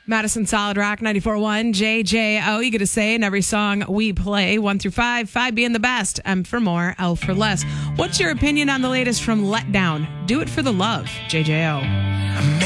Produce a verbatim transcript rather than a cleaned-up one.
Madison Solid Rock ninety-four point one, J J O. You get to say in every song we play, one through five, five being the best, M for more, L for less. What's your opinion on the latest from Letdown? Do it for the love, J J O.